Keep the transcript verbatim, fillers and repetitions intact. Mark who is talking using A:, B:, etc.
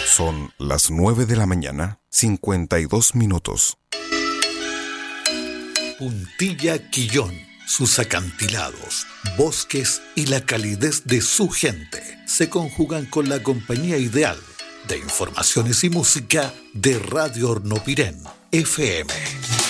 A: Son las nueve de la mañana, cincuenta y dos minutos.
B: Puntilla Quillón, sus acantilados, bosques y la calidez de su gente se conjugan con la compañía ideal de informaciones y música de Radio Hornopirén, F M.